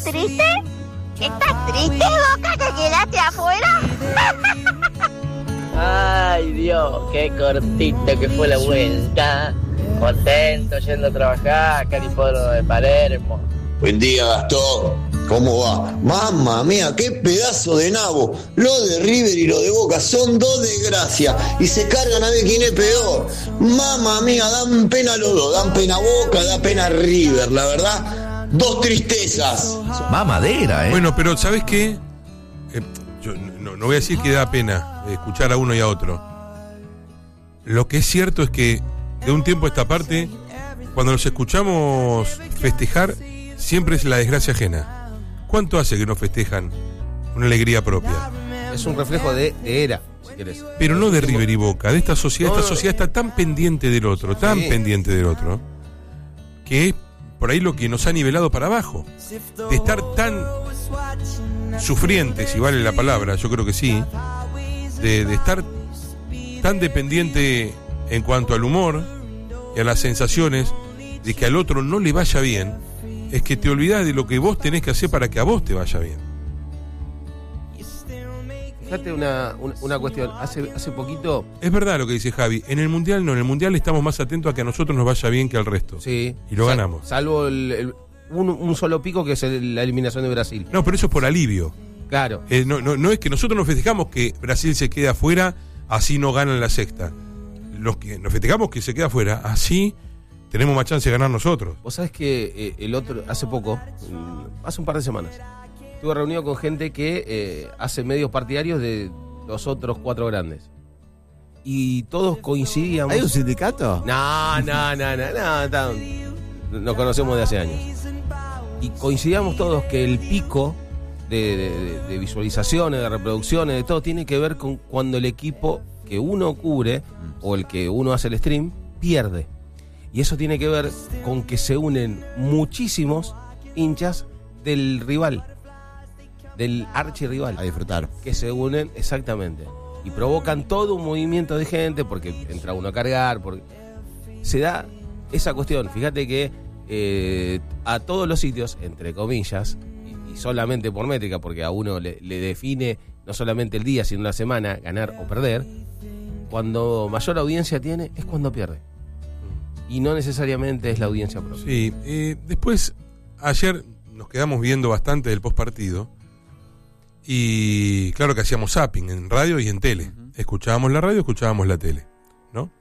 triste? ¿Estás triste, Boca, que quedaste afuera? Ay, Dios, qué cortito que fue la vuelta. Contento yendo a trabajar acá en el hipódromo de Palermo. Buen día, Gastón. ¿Cómo va? Mamma mía, qué pedazo de nabo. Lo de River y lo de Boca son dos desgracias. Y se cargan a ver quién es peor. Mamma mía, dan pena los dos. Dan pena Boca, da pena River. La verdad, dos tristezas. Mamadera, ¿eh? Bueno, pero ¿sabes qué? Yo no voy a decir que da pena escuchar a uno y a otro. Lo que es cierto es que de un tiempo a esta parte, cuando los escuchamos festejar, siempre es la desgracia ajena. ¿Cuánto hace que no festejan una alegría propia? Es un reflejo de era, si querés. Pero no de River y Boca, de esta sociedad. Esta sociedad está tan pendiente del otro, pendiente del otro, que es por ahí lo que nos ha nivelado para abajo. De estar tan sufrientes, si vale la palabra, yo creo que sí, de estar tan dependiente en cuanto al humor y a las sensaciones de que al otro no le vaya bien, es que te olvidás de lo que vos tenés que hacer para que a vos te vaya bien. Fíjate una cuestión, hace poquito... Es verdad lo que dice Javi, en el Mundial no, en el Mundial estamos más atentos a que a nosotros nos vaya bien que al resto. Sí. Y lo ganamos. Salvo un solo pico que es la eliminación de Brasil. No, pero eso es por alivio. Claro. No es que nosotros nos festejamos que Brasil se quede afuera, así no ganan la sexta. Los que nos festejamos que se queda afuera, así tenemos más chance de ganar nosotros. Vos sabés que hace poco, hace un par de semanas, estuve reunido con gente que hace medios partidarios de los otros 4 grandes. Y todos coincidíamos. ¿Hay un sindicato? No, nos conocemos de hace años. Y coincidíamos todos que el pico de visualizaciones, de reproducciones, de todo, tiene que ver con cuando el equipo que uno cubre o el que uno hace el stream pierde. Y eso tiene que ver con que se unen muchísimos hinchas del rival, del archirrival. A disfrutar. Que se unen, exactamente. Y provocan todo un movimiento de gente porque entra uno a cargar, porque se da esa cuestión. Fíjate que a todos los sitios, entre comillas, y solamente por métrica, porque a uno le define no solamente el día, sino la semana, ganar o perder, cuando mayor audiencia tiene es cuando pierde. Y no necesariamente es la audiencia propia. Sí, después, ayer nos quedamos viendo bastante del postpartido. Y claro que hacíamos zapping en radio y en tele. Escuchábamos la radio, escuchábamos la tele, ¿no?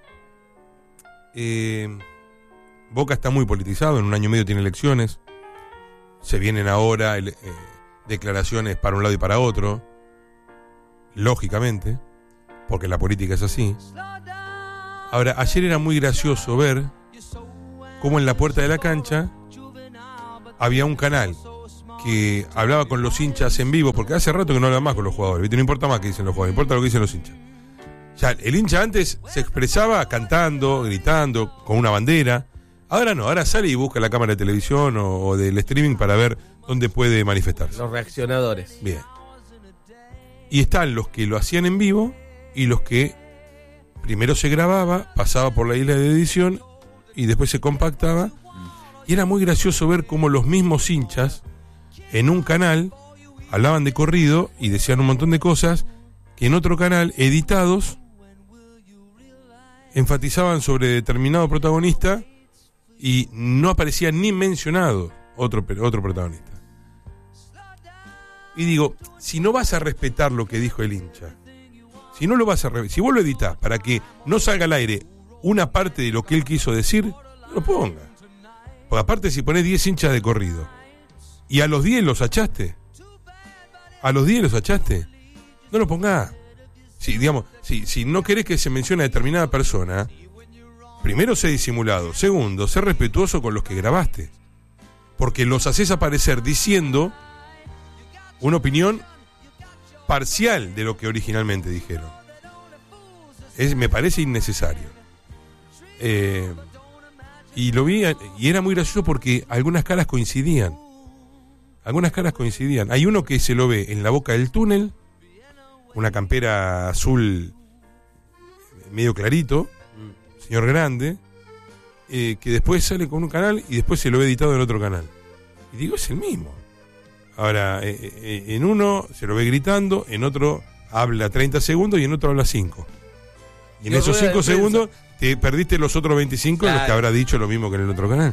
Boca está muy politizado, en un año y medio tiene elecciones. Se vienen ahora declaraciones para un lado y para otro. Lógicamente, porque la política es así. Ahora, ayer era muy gracioso ver cómo en la puerta de la cancha había un canal que hablaba con los hinchas en vivo, porque hace rato que no habla más con los jugadores, ¿viste? No importa más qué dicen los jugadores, importa lo que dicen los hinchas. Ya, el hincha antes se expresaba cantando, gritando, con una bandera. Ahora no, ahora sale y busca la cámara de televisión o del streaming para ver dónde puede manifestarse. Los reaccionadores. Bien. Y están los que lo hacían en vivo y los que primero se grababa, pasaba por la isla de edición y después se compactaba. Y era muy gracioso ver cómo los mismos hinchas en un canal hablaban de corrido y decían un montón de cosas que en otro canal, editados, enfatizaban sobre determinado protagonista y no aparecía ni mencionado otro protagonista. Y digo, si no vas a respetar lo que dijo el hincha, si no lo vas a si vos lo editás para que no salga al aire una parte de lo que él quiso decir, no lo pongas. Porque aparte si ponés 10 hinchas de corrido y a los 10 los achaste, no lo pongás. Si no querés que se mencione a determinada persona, primero sé disimulado, segundo, sé respetuoso con los que grabaste, porque los haces aparecer diciendo una opinión parcial de lo que originalmente dijeron. Me parece innecesario. Y lo vi y era muy gracioso porque algunas caras coincidían. Hay uno que se lo ve en la boca del túnel, una campera azul medio clarito, señor grande, que después sale con un canal y después se lo ve editado en otro canal. Y digo, es el mismo. Ahora, en uno se lo ve gritando, en otro habla 30 segundos y en otro habla 5. Y en esos 5 segundos te perdiste los otros 25 en los que habrá dicho lo mismo que en el otro canal.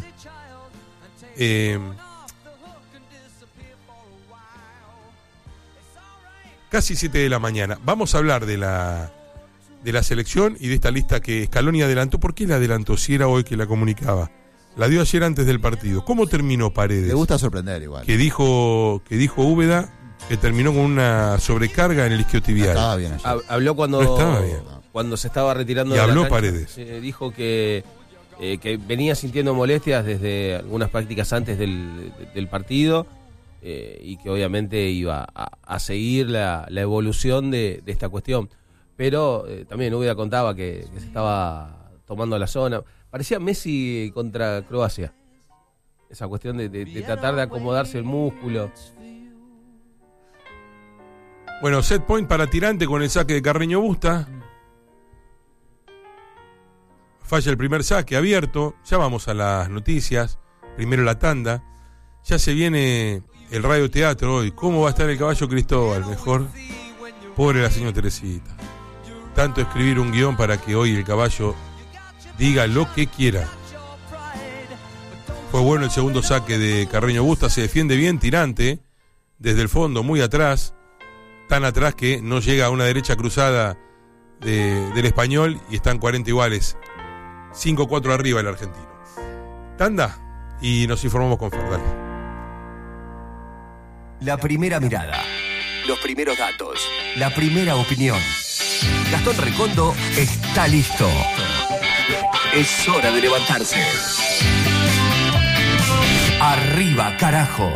Casi 7 de la mañana. Vamos a hablar de la selección y de esta lista que Scaloni adelantó. ¿Por qué la adelantó? Si era hoy que la comunicaba. La dio ayer antes del partido. ¿Cómo terminó Paredes? Le gusta sorprender igual. Que dijo Úbeda que terminó con una sobrecarga en el isquiotibial. Estaba bien ayer. Habló cuando, No estaba bien. cuando se estaba retirando Y de habló la cancha. Paredes. Dijo que venía sintiendo molestias desde algunas prácticas antes del partido y que obviamente iba a seguir la evolución de esta cuestión. Pero también Úbeda contaba que se estaba tomando la zona. Parecía Messi contra Croacia. Esa cuestión de tratar de acomodarse el músculo. Bueno, set point para Tirante con el saque de Carreño Busta. Falla el primer saque abierto. Ya vamos a las noticias. Primero la tanda. Ya se viene el radioteatro hoy. ¿Cómo va a estar el caballo Cristóbal? Mejor. Pobre la señora Teresita. Tanto escribir un guión para que hoy el caballo diga lo que quiera. Fue bueno el segundo saque de Carreño Busta. Se defiende bien Tirante. Desde el fondo, muy atrás. Tan atrás que no llega a una derecha cruzada del Español y están 40 iguales. 5-4 arriba el argentino. Tanda y nos informamos con Ferdal. La primera mirada, los primeros datos, la primera opinión. Gastón Recondo está listo. Es hora de levantarse. Arriba, carajo.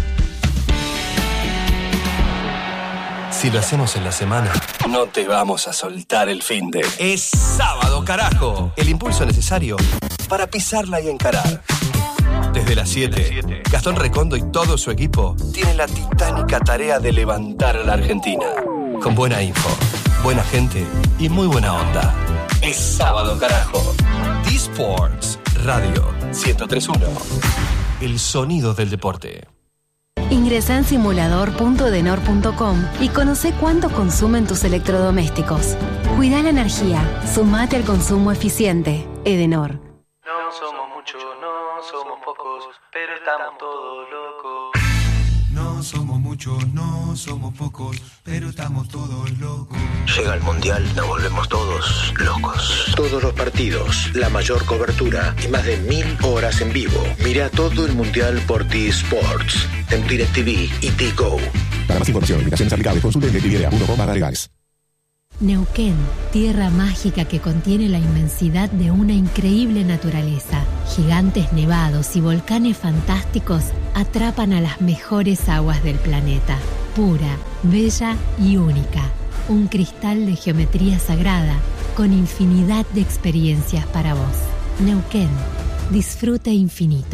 Si lo hacemos en la semana, no te vamos a soltar el finde. Es sábado, carajo. El impulso necesario para pisarla y encarar. Desde las 7, Gastón Recondo y todo su equipo tienen la titánica tarea de levantar a la Argentina. Con buena info, buena gente y muy buena onda. Es sábado, carajo. D-Sports Radio 103.1. El sonido del deporte. Ingresá en simulador.edenor.com y conoce cuánto consumen tus electrodomésticos. Cuida la energía. Sumate al consumo eficiente. Edenor. No somos muchos, no somos pocos, pero estamos todos locos. No somos muchos, no somos pocos, pero estamos todos locos. Llega el Mundial, nos volvemos todos locos. Todos los partidos, la mayor cobertura y más de 1000 horas en vivo. Mira todo el Mundial por T-Sports, en DirecTV y T-Go. Para más información, invitaciones aplicables, consulte en DirecTV.com/legales. Neuquén, tierra mágica que contiene la inmensidad de una increíble naturaleza. Gigantes nevados y volcanes fantásticos atrapan a las mejores aguas del planeta. Pura, bella y única. Un cristal de geometría sagrada con infinidad de experiencias para vos. Neuquén, disfrute infinito.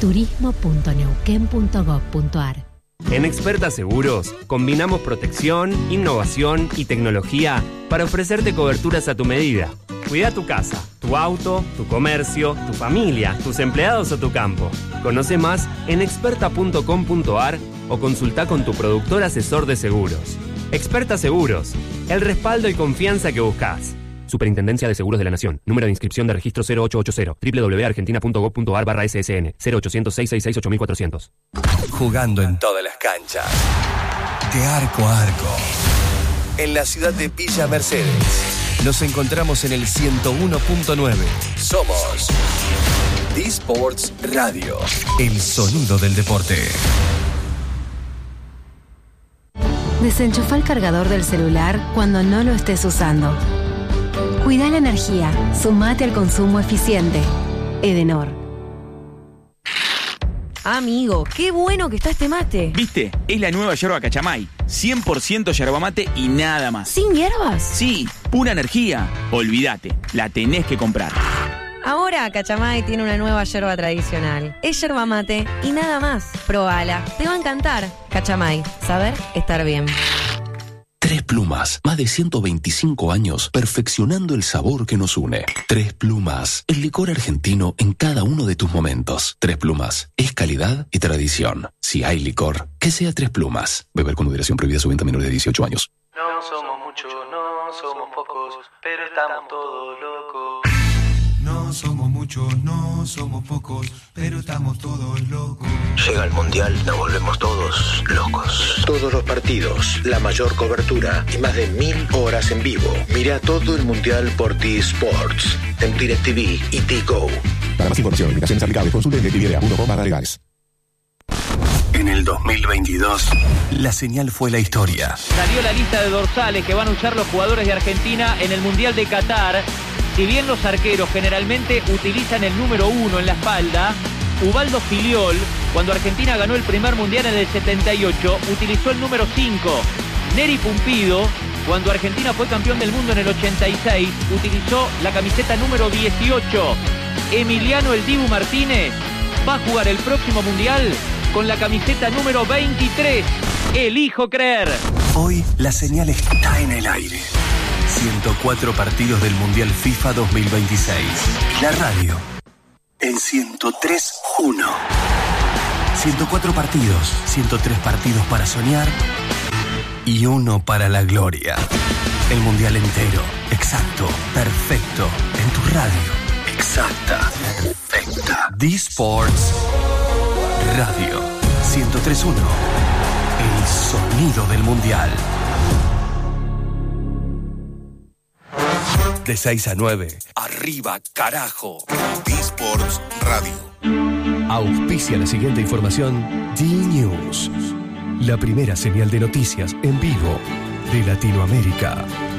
turismo.neuquén.gov.ar. En Experta Seguros, combinamos protección, innovación y tecnología para ofrecerte coberturas a tu medida. Cuida tu casa, tu auto, tu comercio, tu familia, tus empleados o tu campo. Conoce más en experta.com.ar o consulta con tu productor asesor de seguros. Experta Seguros, el respaldo y confianza que buscas. Superintendencia de Seguros de la Nación. Número de inscripción de registro 0880. www.argentina.gov.ar/SSN. 0800-666-8400. Jugando en todas las canchas. De arco a arco. En la ciudad de Villa Mercedes. Nos encontramos en el 101.9. Somos D-Sports Radio. El sonido del deporte. Desenchufa el cargador del celular cuando no lo estés usando. Cuida la energía. Sumate al consumo eficiente. Edenor. Amigo, qué bueno que está este mate. ¿Viste? Es la nueva yerba Cachamay. 100% yerba mate y nada más. ¿Sin hierbas? Sí, pura energía. Olvídate, la tenés que comprar. Ahora Cachamay tiene una nueva yerba tradicional. Es yerba mate y nada más. Probala, te va a encantar. Cachamay, saber estar bien. Tres Plumas, más de 125 años perfeccionando el sabor que nos une. Tres Plumas, el licor argentino en cada uno de tus momentos. Tres Plumas, es calidad y tradición. Si hay licor, que sea Tres Plumas. Beber con moderación, prohibida su venta a menores de 18 años. No somos muchos, no somos pocos, pero estamos todos locos. No somos muchos, no somos pocos, pero estamos todos locos. Llega el Mundial, nos volvemos todos locos. Todos los partidos, la mayor cobertura y más de 1000 horas en vivo. Mira todo el Mundial por T-Sports, en DirecTV y T-Go. Para más información y limitaciones aplicables, consulte en DirecTV.com/legales. En el 2022, la señal fue la historia. Salió la lista de dorsales que van a usar los jugadores de Argentina en el Mundial de Qatar. Si bien los arqueros generalmente utilizan el número 1 en la espalda, Ubaldo Filiol, cuando Argentina ganó el primer Mundial en el 78, utilizó el número 5. Neri Pumpido, cuando Argentina fue campeón del mundo en el 86, utilizó la camiseta número 18. Emiliano El Dibu Martínez va a jugar el próximo Mundial con la camiseta número 23. Elijo creer. Hoy la señal está en el aire. 104 partidos del Mundial FIFA 2026. La radio en 103.1. 104 partidos, 103 partidos para soñar y uno para la gloria. El Mundial entero, exacto, perfecto, en tu radio. Exacta, perfecta. D-Sports Radio 103.1. El sonido del Mundial. De 6 a 9. Arriba, carajo. D-Sports Radio. Auspicia la siguiente información. D-News. La primera señal de noticias en vivo de Latinoamérica.